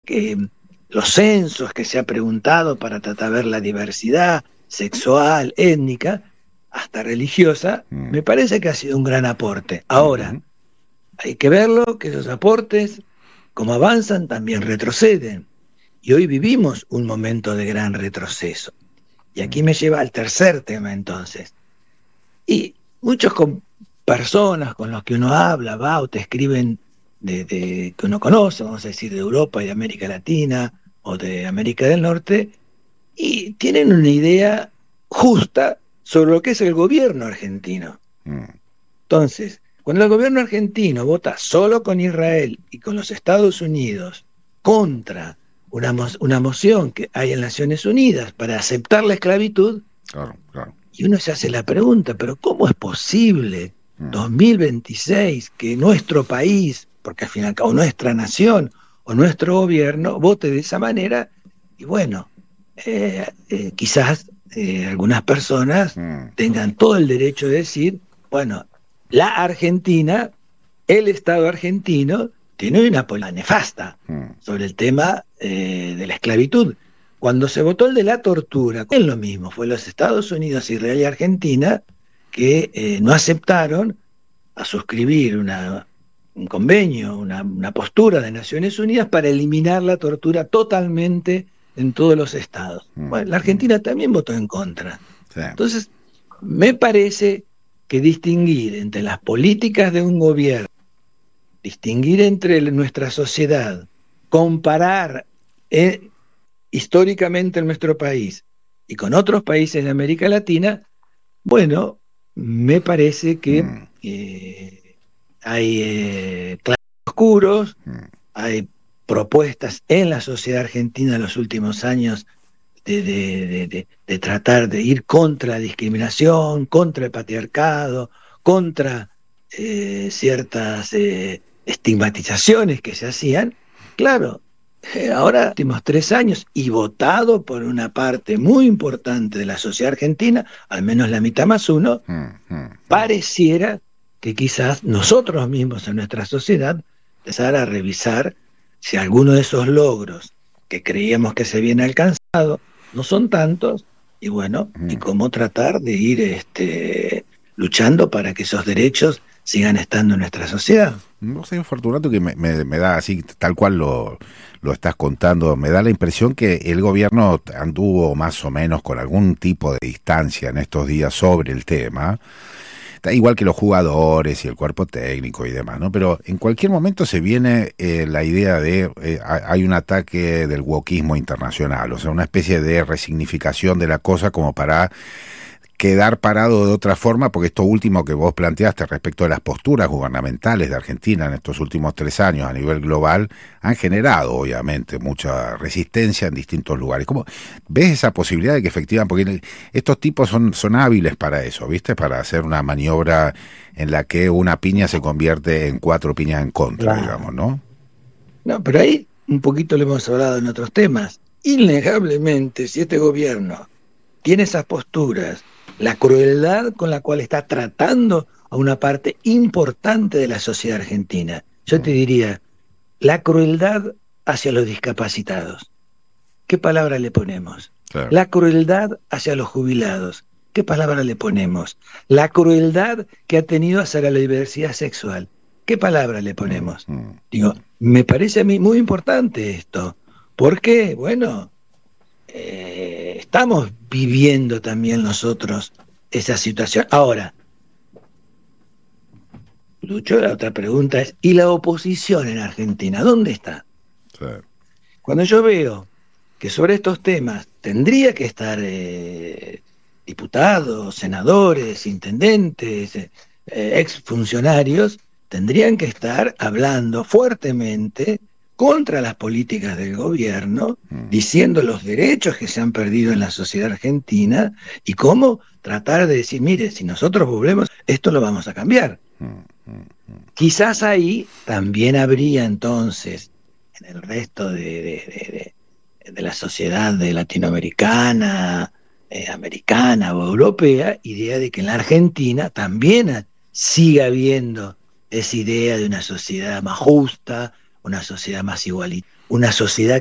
los censos que se ha preguntado para tratar de ver la diversidad sexual, étnica, hasta religiosa, me parece que ha sido un gran aporte. Ahora, hay que verlo, que esos aportes, como avanzan, también retroceden. Y hoy vivimos un momento de gran retroceso. Y aquí me lleva al tercer tema, entonces. Y muchos personas con los que uno habla, va o te escriben que uno conoce, vamos a decir, de Europa y de América Latina o de América del Norte, y tienen una idea justa sobre lo que es el gobierno argentino. Entonces, cuando el gobierno argentino vota solo con Israel y con los Estados Unidos contra una moción que hay en Naciones Unidas para aceptar la esclavitud, claro. Y uno se hace la pregunta, pero ¿cómo es posible 2026 que nuestro país, porque al fin y al cabo nuestra nación o nuestro gobierno vote de esa manera? Y bueno, quizás algunas personas tengan todo el derecho de decir, bueno, la Argentina, el Estado argentino, tiene una política nefasta sobre el tema de la esclavitud. Cuando se votó el de la tortura, es lo mismo, fue los Estados Unidos, Israel y Argentina que no aceptaron a suscribir un convenio, una postura de Naciones Unidas para eliminar la tortura totalmente en todos los estados. Bueno, la Argentina también votó en contra. Sí. Entonces, me parece que distinguir entre las políticas de un gobierno, distinguir entre nuestra sociedad, comparar históricamente en nuestro país y con otros países de América Latina, bueno, me parece que hay claroscuros, hay propuestas en la sociedad argentina en los últimos años de tratar de ir contra la discriminación, contra el patriarcado, contra ciertas estigmatizaciones que se hacían. Claro, ahora, los últimos 3 años, y votado por una parte muy importante de la sociedad argentina, al menos la mitad más uno, pareciera que quizás nosotros mismos en nuestra sociedad empezar a revisar si alguno de esos logros que creíamos que se habían alcanzado no son tantos, y bueno, y cómo tratar de ir luchando para que esos derechos sigan estando en nuestra sociedad. No sé, Fortunato, que me da así, tal cual lo estás contando, me da la impresión que el gobierno anduvo más o menos con algún tipo de distancia en estos días sobre el tema, igual que los jugadores y el cuerpo técnico y demás, ¿no? Pero en cualquier momento se viene la idea de, hay un ataque del wokismo internacional, o sea, una especie de resignificación de la cosa como para quedar parado de otra forma, porque esto último que vos planteaste respecto de las posturas gubernamentales de Argentina en estos últimos 3 años a nivel global han generado obviamente mucha resistencia en distintos lugares. ¿Cómo ves esa posibilidad de que efectivamente, porque estos tipos son hábiles para eso, ¿viste? Para hacer una maniobra en la que una piña se convierte en 4 piñas en contra, digamos, ¿no? No, pero ahí un poquito lo hemos hablado en otros temas. Innegablemente, si este gobierno tiene esas posturas, la crueldad con la cual está tratando a una parte importante de la sociedad argentina, yo te diría, la crueldad hacia los discapacitados, ¿qué palabra le ponemos? Claro. La crueldad hacia los jubilados, ¿qué palabra le ponemos? La crueldad que ha tenido hacia la diversidad sexual, ¿qué palabra le ponemos? Digo, me parece a mí muy importante esto, porque, bueno, estamos viviendo también nosotros esa situación. Ahora, Lucho, la otra pregunta es, ¿y la oposición en Argentina? ¿Dónde está? Sí. Cuando yo veo que sobre estos temas tendría que estar diputados, senadores, intendentes, exfuncionarios, tendrían que estar hablando fuertemente contra las políticas del gobierno, diciendo los derechos que se han perdido en la sociedad argentina y cómo tratar de decir, mire, si nosotros volvemos, esto lo vamos a cambiar. Quizás ahí también habría entonces, en el resto de la sociedad latinoamericana, americana o europea, idea de que en la Argentina también siga habiendo esa idea de una sociedad más justa, una sociedad más igualitaria, una sociedad